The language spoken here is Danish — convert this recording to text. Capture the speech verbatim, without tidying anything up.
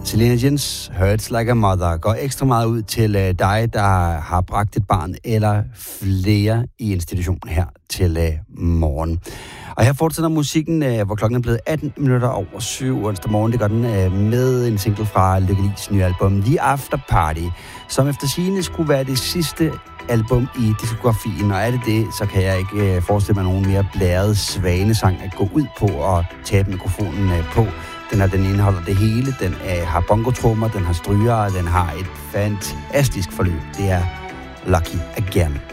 Selena Jens, Hurts Like a Mother, går ekstra meget ud til uh, dig, der har bragt et barn eller flere i institutionen her til uh, morgen. Og her fortsætter musikken, uh, hvor klokken er blevet atten minutter over syv onsdag morgen. Det gør den uh, med en single fra Lykke Li's nye album, The After Party, som efter sigende skulle være det sidste album i diskografien, og er det det, så kan jeg ikke uh, forestille mig nogen mere blæret svanesang at gå ud på og tabe mikrofonen uh, på. Den her, den indeholder det hele. Den uh, har bongotrummer, den har stryger, og den har et fantastisk forløb. Det er Lucky Again.